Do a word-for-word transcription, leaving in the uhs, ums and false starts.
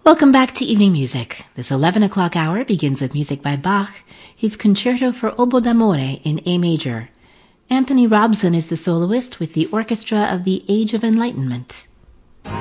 Welcome back to Evening Music. This eleven o'clock hour begins with music by Bach, his Concerto for Oboe d'Amore in A major. Anthony Robson is the soloist with the Orchestra of the Age of Enlightenment.